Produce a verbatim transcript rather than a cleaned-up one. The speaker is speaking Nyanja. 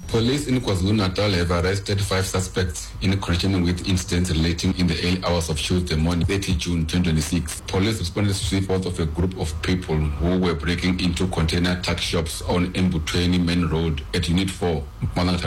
Police in KwaZulu-Natal have arrested five suspects in connection with incidents relating in the early hours of Tuesday morning, thirtieth June twenty twenty-six. Police responded to the report of a group of people who were breaking into container tuck shops on Mbutweni Main Road at Unit four, Mpumalanga